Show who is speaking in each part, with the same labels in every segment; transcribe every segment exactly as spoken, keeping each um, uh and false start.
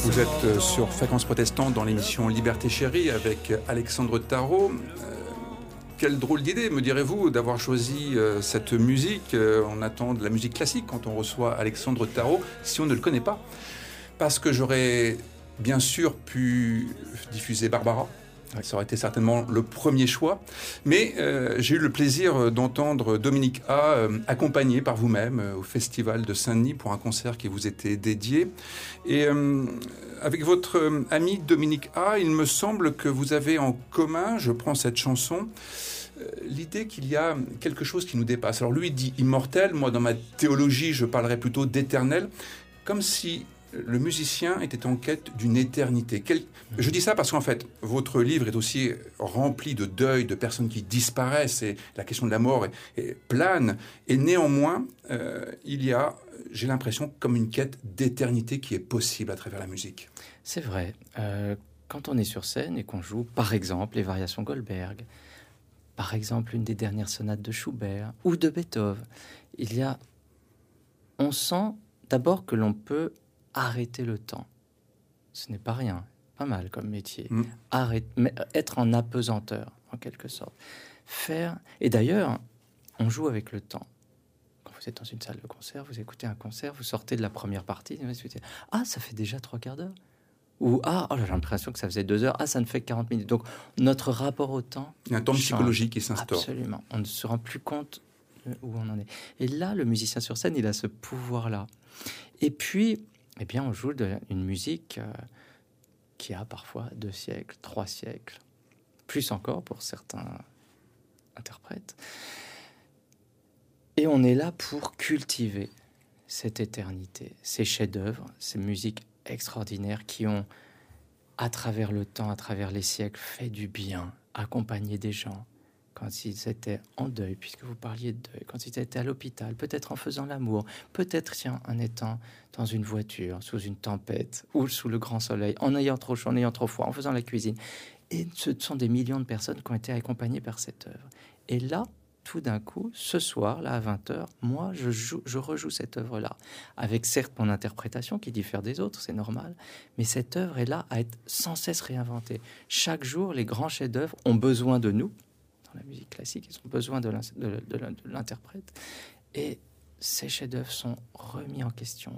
Speaker 1: Vous êtes sur Fréquence Protestante dans l'émission Liberté Chérie avec Alexandre Tarot. Euh, quelle drôle d'idée, me direz-vous, d'avoir choisi euh, cette musique. Euh, on attend de la musique classique quand on reçoit Alexandre Tarot, si on ne le connaît pas. Parce que j'aurais bien sûr pu diffuser Barbara. Ça aurait été certainement le premier choix. Mais euh, j'ai eu le plaisir d'entendre Dominique A, euh, accompagné par vous-même euh, au Festival de Saint-Denis pour un concert qui vous était dédié. Et euh, avec votre euh, ami Dominique A, il me semble que vous avez en commun, je prends cette chanson, euh, l'idée qu'il y a quelque chose qui nous dépasse. Alors lui dit immortel, moi dans ma théologie je parlerais plutôt d'éternel, comme si le musicien était en quête d'une éternité. Quel... Je dis ça parce qu'en fait, votre livre est aussi rempli de deuil, de personnes qui disparaissent, et la question de la mort est, est plane. Et néanmoins, euh, il y a, j'ai l'impression, comme une quête d'éternité qui est possible à travers la musique.
Speaker 2: C'est vrai. Euh, quand on est sur scène et qu'on joue, par exemple, les variations Goldberg, par exemple, une des dernières sonates de Schubert ou de Beethoven, il y a... On sent d'abord que l'on peut arrêter le temps. Ce n'est pas rien, pas mal comme métier. Mmh. Arrête, mais être en apesanteur, en quelque sorte. Faire... Et d'ailleurs, on joue avec le temps. Quand vous êtes dans une salle de concert, vous écoutez un concert, vous sortez de la première partie, vous dites, ah, ça fait déjà trois quarts d'heure. Ou ah, oh, j'ai l'impression que ça faisait deux heures. Ah, ça ne fait quarante minutes. Donc, notre rapport au temps...
Speaker 1: Il y a un temps psychologique qui s'instaure.
Speaker 2: Absolument. On ne se rend plus compte où on en est. Et là, le musicien sur scène, il a ce pouvoir-là. Et puis... Eh bien, on joue de, une musique euh, qui a parfois deux siècles, trois siècles, plus encore pour certains interprètes. Et on est là pour cultiver cette éternité, ces chefs-d'œuvre, ces musiques extraordinaires qui ont, à travers le temps, à travers les siècles, fait du bien, accompagné des gens. Quand ils étaient en deuil, puisque vous parliez de deuil, quand ils étaient à l'hôpital, peut-être en faisant l'amour, peut-être tiens, en étant dans une voiture, sous une tempête, ou sous le grand soleil, en ayant trop chaud, en ayant trop froid, en faisant la cuisine. Et ce sont des millions de personnes qui ont été accompagnées par cette œuvre. Et là, tout d'un coup, ce soir, là, à vingt heures, moi, je, joue, je rejoue cette œuvre-là, avec certes mon interprétation qui diffère des autres, c'est normal, mais cette œuvre est là à être sans cesse réinventée. Chaque jour, les grands chefs-d'œuvre ont besoin de nous. La musique classique, ils ont besoin de, de, de, de l'interprète. Et ces chefs-d'œuvre sont remis en question,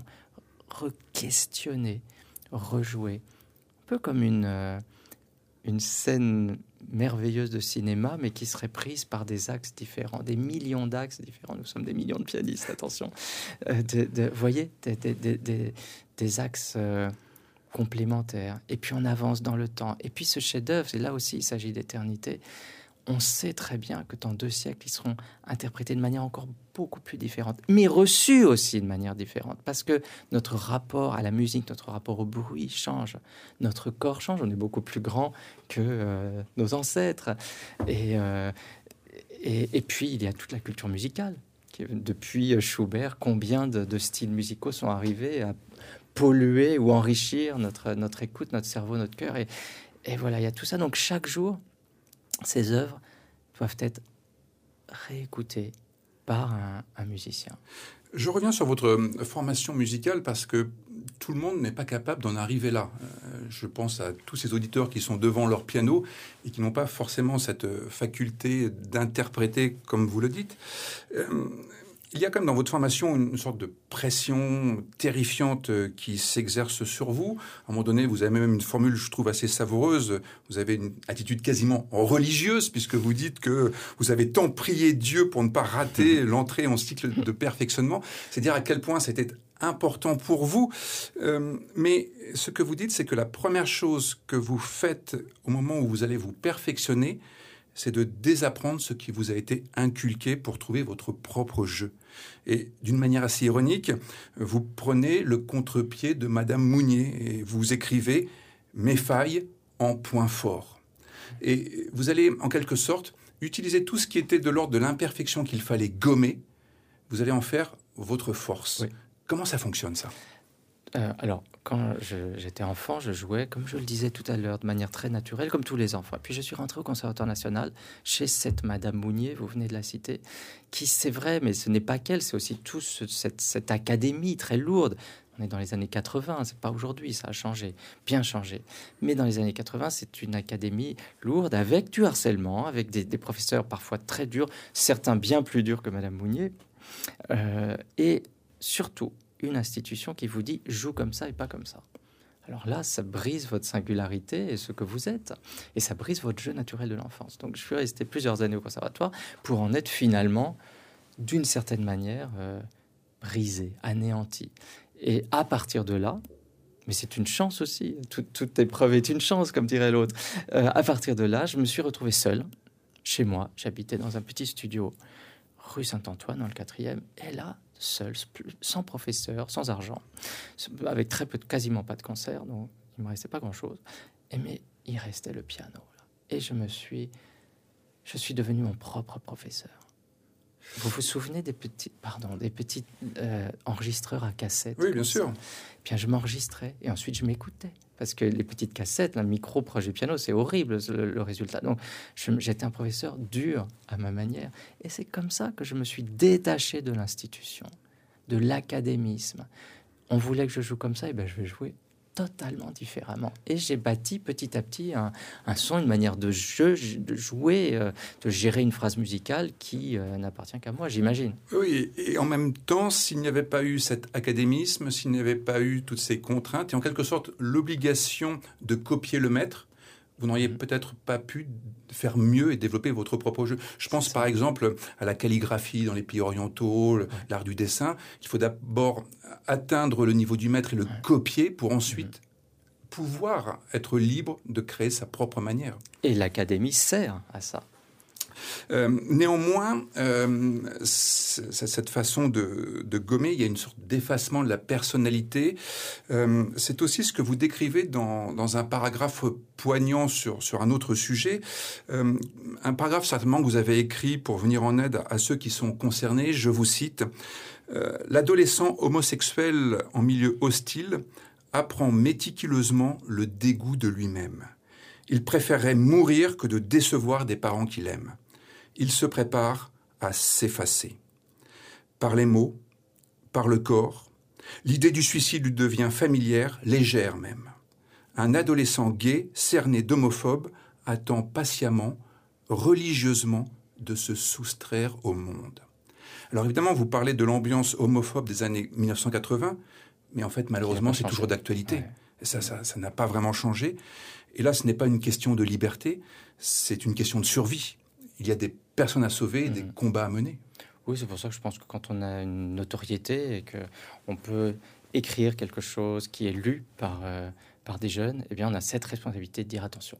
Speaker 2: re-questionnés, rejoués. Un peu comme une, euh, une scène merveilleuse de cinéma, mais qui serait prise par des axes différents, des millions d'axes différents. Nous sommes des millions de pianistes, attention. Euh, de, de, vous voyez, des, des, des, des, des axes... Euh, complémentaires. Et puis on avance dans le temps. Et puis ce chef-d'œuvre, et là aussi il s'agit d'éternité, on sait très bien que dans deux siècles, ils seront interprétés de manière encore beaucoup plus différente, mais reçus aussi de manière différente, parce que notre rapport à la musique, notre rapport au bruit change, notre corps change, on est beaucoup plus grand que euh, nos ancêtres. Et, euh, et, et puis, il y a toute la culture musicale. Depuis Schubert, combien de, de styles musicaux sont arrivés à polluer ou enrichir notre, notre écoute, notre cerveau, notre cœur. Et, et voilà, il y a tout ça. Donc, chaque jour, ces œuvres doivent être réécoutées par un, un musicien.
Speaker 1: Je reviens sur votre formation musicale parce que tout le monde n'est pas capable d'en arriver là. Je pense à tous ces auditeurs qui sont devant leur piano et qui n'ont pas forcément cette faculté d'interpréter comme vous le dites. Il y a quand même dans votre formation une sorte de pression terrifiante qui s'exerce sur vous. À un moment donné, vous avez même une formule, je trouve, assez savoureuse. Vous avez une attitude quasiment religieuse, puisque vous dites que vous avez tant prié Dieu pour ne pas rater l'entrée en cycle de perfectionnement. C'est dire à quel point c'était important pour vous. Euh, mais ce que vous dites, c'est que la première chose que vous faites au moment où vous allez vous perfectionner, c'est de désapprendre ce qui vous a été inculqué pour trouver votre propre jeu. Et d'une manière assez ironique, vous prenez le contre-pied de Madame Mounier et vous écrivez « Mes failles en point fort ». Et vous allez, en quelque sorte, utiliser tout ce qui était de l'ordre de l'imperfection qu'il fallait gommer, vous allez en faire votre force. Oui. Comment ça fonctionne, ça ?
Speaker 2: Euh, alors, quand je, j'étais enfant, je jouais, comme je le disais tout à l'heure, de manière très naturelle, comme tous les enfants. Puis je suis rentré au Conservatoire national chez cette Madame Mounier, vous venez de la citer, qui, c'est vrai, mais ce n'est pas qu'elle, c'est aussi toute ce, cette, cette académie très lourde. On est dans les années quatre-vingts, c'est pas aujourd'hui, ça a changé, bien changé. Mais dans les années quatre-vingts, c'est une académie lourde avec du harcèlement, avec des, des professeurs parfois très durs, certains bien plus durs que Madame Mounier, euh, et surtout une institution qui vous dit joue comme ça et pas comme ça. Alors là, ça brise votre singularité et ce que vous êtes, et ça brise votre jeu naturel de l'enfance. Donc je suis resté plusieurs années au conservatoire pour en être finalement, d'une certaine manière, euh, brisé, anéanti. Et à partir de là, mais c'est une chance aussi, toute, toute épreuve est une chance, comme dirait l'autre. Euh, à partir de là, je me suis retrouvé seul, chez moi. J'habitais dans un petit studio, rue Saint-Antoine, dans le quatrième. Et là, seul, sans professeur, sans argent, avec très peu, de, quasiment pas de concert, donc il me restait pas grand-chose. Et mais il restait le piano. Là. Et je me suis, je suis devenu mon propre professeur. Vous vous souvenez des petits, pardon, des petits euh, enregistreurs à cassette?
Speaker 1: Oui, bien sûr.
Speaker 2: Bien, je m'enregistrais et ensuite je m'écoutais. Parce que les petites cassettes, un micro proche du piano, c'est horrible le, le résultat. Donc, je, j'étais un professeur dur à ma manière. Et c'est comme ça que je me suis détaché de l'institution, de l'académisme. On voulait que je joue comme ça, et ben je vais jouer totalement différemment. Et j'ai bâti petit à petit un, un son, une manière de jeu, de jouer, euh, de gérer une phrase musicale qui euh, n'appartient qu'à moi, j'imagine.
Speaker 1: Oui, et en même temps, s'il n'y avait pas eu cet académisme, s'il n'y avait pas eu toutes ces contraintes, et en quelque sorte l'obligation de copier le maître, vous n'auriez mmh. peut-être pas pu faire mieux et développer votre propre jeu. Je pense par exemple à la calligraphie dans les pays orientaux, ouais. l'art du dessin. Il faut d'abord atteindre le niveau du maître et le ouais. copier pour ensuite mmh. pouvoir être libre de créer sa propre manière.
Speaker 2: Et l'académie sert à ça.
Speaker 1: Euh, néanmoins, euh, cette façon de, de gommer, il y a une sorte d'effacement de la personnalité. Euh, c'est aussi ce que vous décrivez dans, dans un paragraphe poignant sur, sur un autre sujet. Euh, un paragraphe certainement que vous avez écrit pour venir en aide à ceux qui sont concernés. Je vous cite. Euh, « L'adolescent homosexuel en milieu hostile apprend méticuleusement le dégoût de lui-même. Il préférerait mourir que de décevoir des parents qu'il aime. Il se prépare à s'effacer. Par les mots, par le corps, l'idée du suicide lui devient familière, légère même. Un adolescent gay, cerné d'homophobe, attend patiemment, religieusement, de se soustraire au monde. » Alors évidemment, vous parlez de l'ambiance homophobe des années mille neuf cent quatre-vingts, mais en fait, malheureusement, c'est toujours d'actualité. Ouais. Et ça, ça, ça n'a pas vraiment changé. Et là, ce n'est pas une question de liberté, c'est une question de survie. Il y a des personnes à sauver et mmh. des combats à mener.
Speaker 2: Oui, c'est pour ça que je pense que quand on a une notoriété et qu'on peut écrire quelque chose qui est lu par, euh, par des jeunes, eh bien, on a cette responsabilité de dire attention.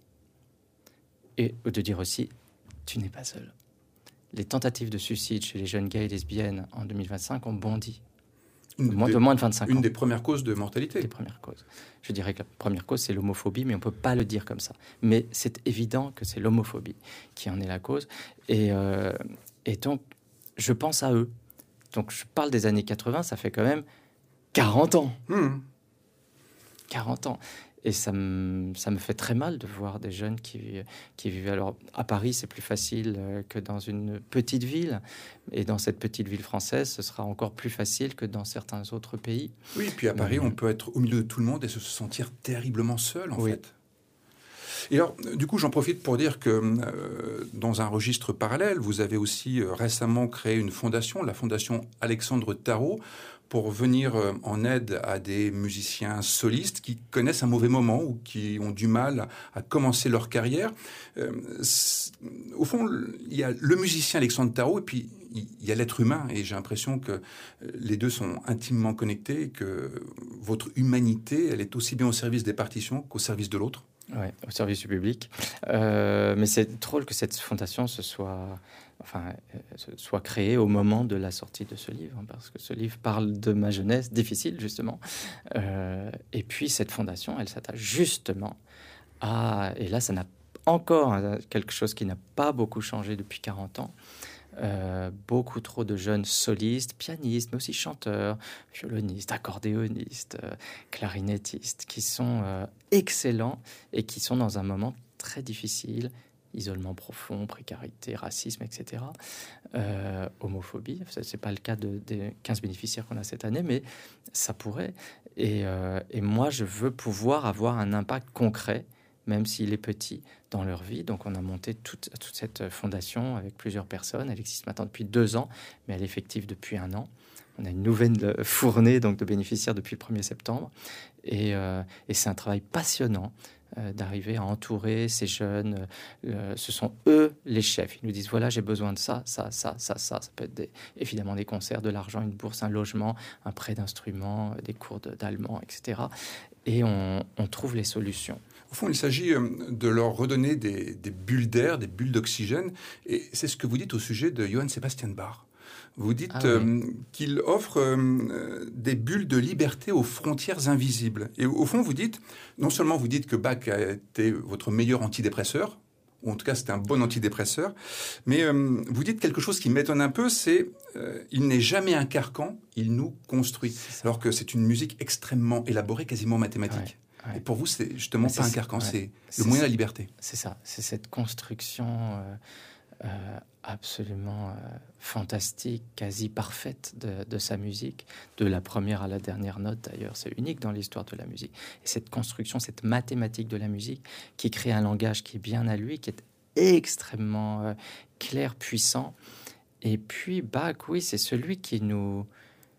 Speaker 2: Et de dire aussi, tu n'es pas seul. Les tentatives de suicide chez les jeunes gays et lesbiennes en deux mille vingt-cinq ont bondi. Moins, des, de moins de vingt-cinq
Speaker 1: une
Speaker 2: ans.
Speaker 1: Une des premières causes de mortalité.
Speaker 2: Des premières causes. Je dirais que la première cause, c'est l'homophobie, mais on ne peut pas le dire comme ça. Mais c'est évident que c'est l'homophobie qui en est la cause. Et, euh, et donc, je pense à eux. Donc, je parle des années quatre-vingts, ça fait quand même quarante ans. Mmh. quarante ans. Et ça me, ça me fait très mal de voir des jeunes qui, qui vivent... Alors, à Paris, c'est plus facile que dans une petite ville. Et dans cette petite ville française, ce sera encore plus facile que dans certains autres pays.
Speaker 1: Oui, puis à Paris, euh, on peut être au milieu de tout le monde et se sentir terriblement seul, en oui. fait. Et alors, du coup, j'en profite pour dire que euh, dans un registre parallèle, vous avez aussi euh, récemment créé une fondation, la fondation Alexandre Tarot, pour venir euh, en aide à des musiciens solistes qui connaissent un mauvais moment ou qui ont du mal à commencer leur carrière. Euh, au fond, il y a le musicien Alexandre Tarot et puis il y a l'être humain. Et j'ai l'impression que les deux sont intimement connectés et que votre humanité, elle est aussi bien au service des partitions qu'au service de l'autre.
Speaker 2: Oui, au service du public. Euh, mais c'est drôle que cette fondation se soit, enfin, euh, soit créée au moment de la sortie de ce livre, hein, parce que ce livre parle de ma jeunesse difficile, justement. Euh, et puis, cette fondation, elle s'attache justement à... Et là, ça n'a encore hein, quelque chose qui n'a pas beaucoup changé depuis quarante ans. Euh, beaucoup trop de jeunes solistes, pianistes, mais aussi chanteurs, violonistes, accordéonistes, euh, clarinettistes, qui sont euh, excellents et qui sont dans un moment très difficile. isolement profond, précarité, racisme, et cetera. Euh, homophobie, ce n'est pas le cas de, des quinze bénéficiaires qu'on a cette année, mais ça pourrait. Et, euh, et moi, je veux pouvoir avoir un impact concret, même s'il est petit, dans leur vie. Donc, on a monté toute, toute cette fondation avec plusieurs personnes. Elle existe maintenant depuis deux ans, mais elle est effective depuis un an. On a une nouvelle fournée donc, de bénéficiaires depuis le premier septembre. Et, euh, et c'est un travail passionnant euh, d'arriver à entourer ces jeunes. Euh, ce sont eux les chefs. Ils nous disent, voilà, j'ai besoin de ça, ça, ça, ça, ça. Ça peut être des, évidemment des concerts, de l'argent, une bourse, un logement, un prêt d'instruments, des cours de, d'allemand, et cetera. Et on, on trouve les solutions.
Speaker 1: Au fond, il s'agit de leur redonner des, des bulles d'air, des bulles d'oxygène. Et c'est ce que vous dites au sujet de Johann Sebastian Bach. Vous dites ah, oui. euh, qu'il offre euh, des bulles de liberté aux frontières invisibles. Et au fond, vous dites, non seulement vous dites que Bach a été votre meilleur antidépresseur, ou en tout cas c'était un bon antidépresseur, mais euh, vous dites quelque chose qui m'étonne un peu, c'est euh, il n'est jamais un carcan, il nous construit. Alors que c'est une musique extrêmement élaborée, quasiment mathématique. Ouais, ouais. Et pour vous, c'est justement c'est, pas un carcan, ouais, c'est, c'est le moyen de la liberté.
Speaker 2: C'est ça, c'est cette construction... Euh... Euh, absolument euh, fantastique, quasi parfaite de, de sa musique, de la première à la dernière note d'ailleurs, c'est unique dans l'histoire de la musique. Et cette construction, cette mathématique de la musique qui crée un langage qui est bien à lui, qui est extrêmement euh, clair, puissant. Et puis Bach, oui, c'est celui qui nous,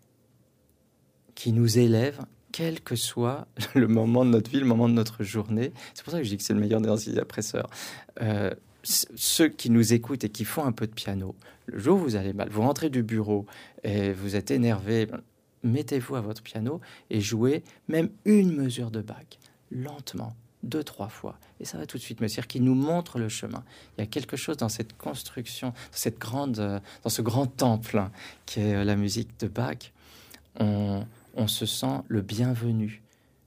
Speaker 2: qui nous élève, quel que soit le moment de notre vie, le moment de notre journée. C'est pour ça que je dis que c'est le meilleur des antidépresseurs. Euh, Ceux qui nous écoutent et qui font un peu de piano, le jour où vous allez mal, vous rentrez du bureau et vous êtes énervé, mettez-vous à votre piano et jouez même une mesure de Bach, lentement, deux, trois fois. Et ça va tout de suite me dire qu'il nous montre le chemin. Il y a quelque chose dans cette construction, dans, cette grande, dans ce grand temple hein, qui est la musique de Bach. On, on se sent le bienvenu.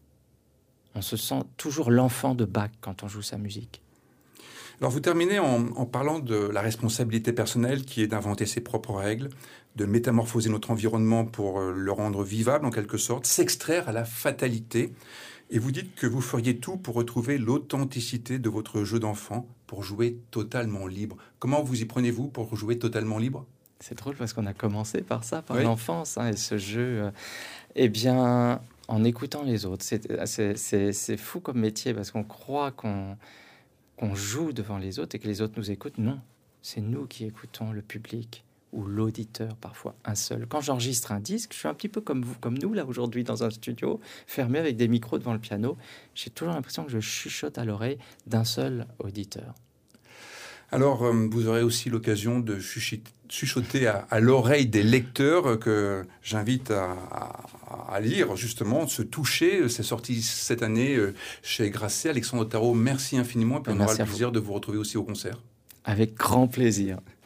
Speaker 2: On se sent toujours l'enfant de Bach quand on joue sa musique.
Speaker 1: Alors vous terminez en, en parlant de la responsabilité personnelle qui est d'inventer ses propres règles, de métamorphoser notre environnement pour le rendre vivable en quelque sorte, s'extraire à la fatalité. Et vous dites que vous feriez tout pour retrouver l'authenticité de votre jeu d'enfant, pour jouer totalement libre. Comment vous y prenez-vous pour jouer totalement libre ?
Speaker 2: C'est drôle parce qu'on a commencé par ça, par oui. l'enfance, hein, et ce jeu, euh, eh bien, en écoutant les autres. C'est, c'est, c'est, c'est fou comme métier parce qu'on croit qu'on... qu'on joue devant les autres et que les autres nous écoutent. Non, c'est nous qui écoutons le public ou l'auditeur, parfois un seul. Quand j'enregistre un disque, je suis un petit peu comme vous, comme nous, là, aujourd'hui, dans un studio, fermé avec des micros devant le piano. J'ai toujours l'impression que je chuchote à l'oreille d'un seul auditeur.
Speaker 1: Alors, euh, vous aurez aussi l'occasion de chuchoter, chuchoter à, à l'oreille des lecteurs que j'invite à, à, à lire, justement, se toucher. C'est sorti cette année chez Grasset. Alexandre Tarot, merci infiniment. Et puis on aura le plaisir de vous retrouver aussi au concert.
Speaker 2: Avec grand plaisir.